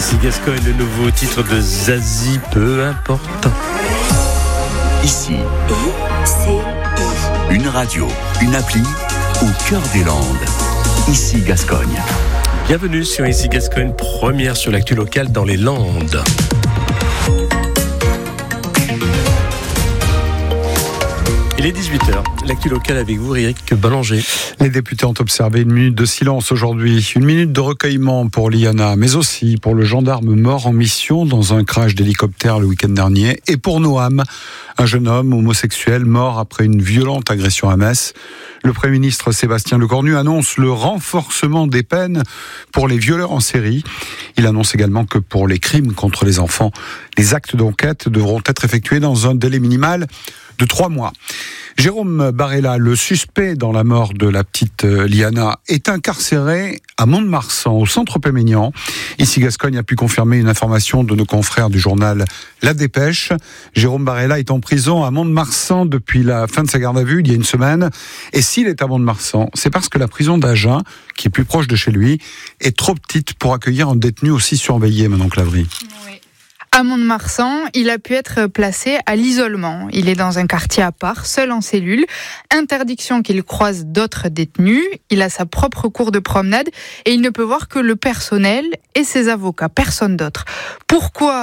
Ici Gascogne, le nouveau titre de Zazie, peu importe. Ici, une radio, une appli au cœur des Landes. Ici Gascogne. Bienvenue sur Ici Gascogne, première sur l'actu locale dans les Landes. Il est 18h, l'actu locale avec vous, Eric Ballanger. Les députés ont observé une minute de silence aujourd'hui, une minute de recueillement pour Liana, mais aussi pour le gendarme mort en mission dans un crash d'hélicoptère le week-end dernier, et pour Noam, un jeune homme homosexuel mort après une violente agression à Metz. Le Premier ministre Sébastien Lecornu annonce le renforcement des peines pour les violeurs en série. Il annonce également que pour les crimes contre les enfants, les actes d'enquête devront être effectués dans un délai minimal de 3 mois. Jérôme Barella, le suspect dans la mort de la petite Liana, est incarcéré à Mont-de-Marsan, au centre Péménian. Ici Gascogne a pu confirmer une information de nos confrères du journal La Dépêche. Jérôme Barella est en prison à Mont-de-Marsan depuis la fin de sa garde à vue, il y a une semaine. Et s'il est à Mont-de-Marsan, c'est parce que la prison d'Agen, qui est plus proche de chez lui, est trop petite pour accueillir un détenu aussi surveillé, Manon Clavry. Oui. À Mont-de-Marsan, il a pu être placé à l'isolement. Il est dans un quartier à part, seul en cellule. Interdiction qu'il croise d'autres détenus. Il a sa propre cour de promenade et il ne peut voir que le personnel et ses avocats, personne d'autre. Pourquoi ?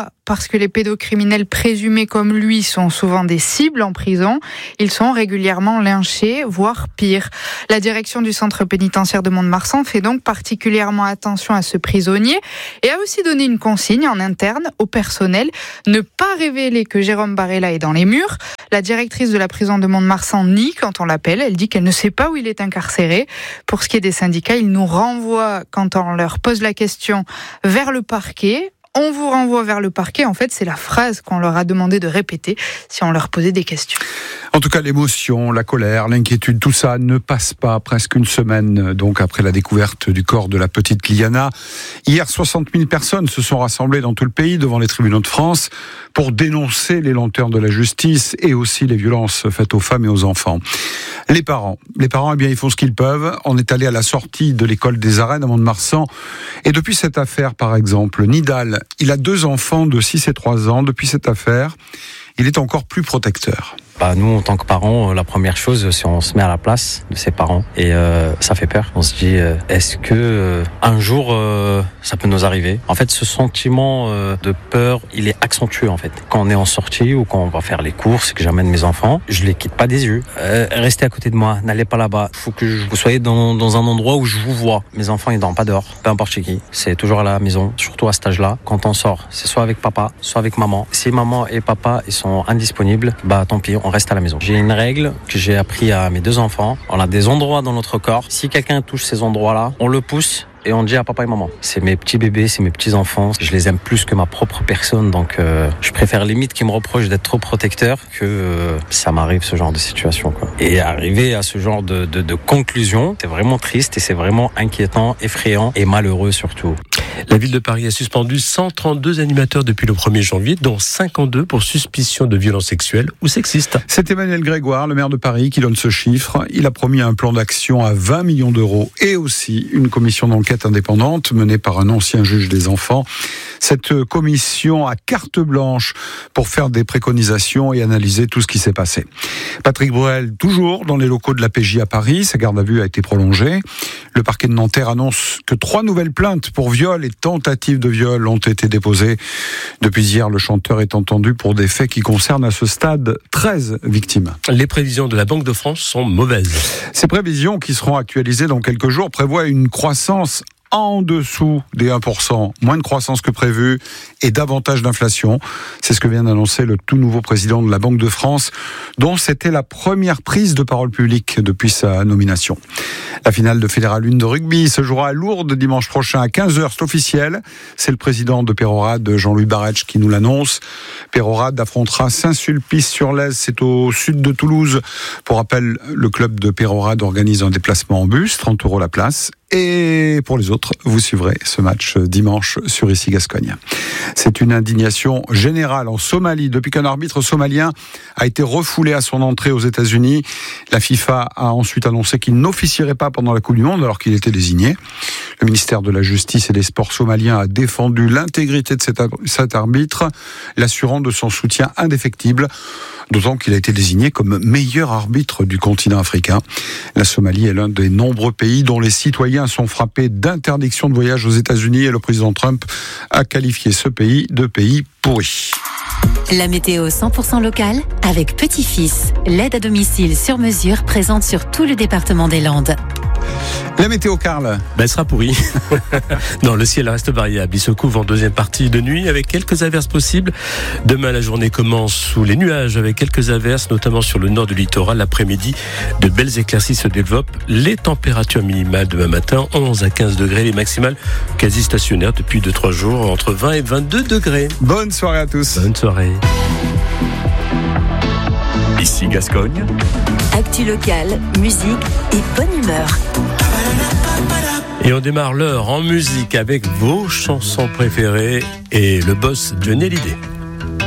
Parce que les pédocriminels présumés comme lui sont souvent des cibles en prison. Ils sont régulièrement lynchés, voire pire. La direction du centre pénitentiaire de Mont-de-Marsan fait donc particulièrement attention à ce prisonnier et a aussi donné une consigne en interne au personnel, ne pas révéler que Jérôme Barella est dans les murs. La directrice de la prison de Mont-de-Marsan nie quand on l'appelle. Elle dit qu'elle ne sait pas où il est incarcéré. Pour ce qui est des syndicats, ils nous renvoient, quand on leur pose la question, vers le parquet. On vous renvoie vers le parquet. En fait, c'est la phrase qu'on leur a demandé de répéter si on leur posait des questions. En tout cas, l'émotion, la colère, l'inquiétude, tout ça ne passe pas presque une semaine donc après la découverte du corps de la petite Liana. Hier, 60 000 personnes se sont rassemblées dans tout le pays devant les tribunaux de France pour dénoncer les lenteurs de la justice et aussi les violences faites aux femmes et aux enfants. Les parents, eh bien, ils font ce qu'ils peuvent. On est allé à la sortie de l'école des Arènes à Mont-de-Marsan. Et depuis cette affaire, par exemple, Nidal, il a 2 enfants de 6 et 3 ans. Depuis cette affaire, il est encore plus protecteur. Nous, en tant que parents, la première chose, c'est on se met à la place de ses parents et ça fait peur. On se dit, est-ce que un jour ça peut nous arriver ? En fait, ce sentiment de peur, il est accentué en fait. Quand on est en sortie ou quand on va faire les courses, que j'amène mes enfants, je les quitte pas des yeux. Restez à côté de moi, n'allez pas là-bas. Il faut que vous soyez dans un endroit où je vous vois. Mes enfants, ils dorment pas dehors, peu importe chez qui. C'est toujours à la maison, surtout à cet âge-là. Quand on sort, c'est soit avec papa, soit avec maman. Si maman et papa ils sont indisponibles, tant pis. On reste à la maison. J'ai une règle que j'ai appris à mes 2 enfants. On a des endroits dans notre corps. Si quelqu'un touche ces endroits-là, on le pousse et on dit à papa et maman. C'est mes petits bébés, c'est mes petits enfants. Je les aime plus que ma propre personne. Donc je préfère limite qu'ils me reprochent d'être trop protecteur que ça m'arrive ce genre de situation, quoi. Et arriver à ce genre de conclusion, c'est vraiment triste et c'est vraiment inquiétant, effrayant et malheureux surtout. La ville de Paris a suspendu 132 animateurs depuis le 1er janvier, dont 52 pour suspicion de violences sexuelles ou sexistes. C'est Emmanuel Grégoire, le maire de Paris, qui donne ce chiffre. Il a promis un plan d'action à 20 millions d'euros et aussi une commission d'enquête indépendante menée par un ancien juge des enfants. Cette commission a carte blanche pour faire des préconisations et analyser tout ce qui s'est passé. Patrick Bruel, toujours dans les locaux de la PJ à Paris, sa garde à vue a été prolongée. Le parquet de Nanterre annonce que 3 nouvelles plaintes pour viol et tentatives de viol ont été déposées. Depuis hier, le chanteur est entendu pour des faits qui concernent à ce stade 13 victimes. Les prévisions de la Banque de France sont mauvaises. Ces prévisions, qui seront actualisées dans quelques jours, prévoient une croissance en dessous des 1%, moins de croissance que prévu et davantage d'inflation. C'est ce que vient d'annoncer le tout nouveau président de la Banque de France, dont c'était la première prise de parole publique depuis sa nomination. La finale de Fédéral 1 de rugby se jouera à Lourdes dimanche prochain à 15h, c'est officiel. C'est le président de Peyrorade, Jean-Louis Barretsch, qui nous l'annonce. Peyrorade affrontera Saint-Sulpice-sur-Lèze, c'est au sud de Toulouse. Pour rappel, le club de Peyrorade organise un déplacement en bus, 30 € la place. Et pour les autres, vous suivrez ce match dimanche sur Ici Gascogne. C'est une indignation générale en Somalie depuis qu'un arbitre somalien a été refoulé à son entrée aux États-Unis. La FIFA a ensuite annoncé qu'il n'officierait pas pendant la Coupe du Monde alors qu'il était désigné. Le ministère de la Justice et des Sports somalien a défendu l'intégrité de cet arbitre, l'assurant de son soutien indéfectible, d'autant qu'il a été désigné comme meilleur arbitre du continent africain. La Somalie est l'un des nombreux pays dont les citoyens sont frappés d'interdiction de voyage aux États-Unis et le président Trump a qualifié ce pays de pays pourri. La météo 100% locale avec Petit-Fils, l'aide à domicile sur mesure présente sur tout le département des Landes. La météo, Karl. Elle sera pourrie. Non, le ciel reste variable. Il se couvre en deuxième partie de nuit avec quelques averses possibles. Demain, la journée commence sous les nuages avec quelques averses, notamment sur le nord du littoral. L'après-midi, de belles éclaircies se développent. Les températures minimales demain matin, 11 à 15 degrés. Les maximales quasi stationnaires depuis 2-3 jours, entre 20 et 22 degrés. Bonne soirée à tous. Bonne soirée. Ici Gascogne. Actu locale, musique et bonne humeur. Et on démarre l'heure en musique avec vos chansons préférées et le boss Johnny Hallyday.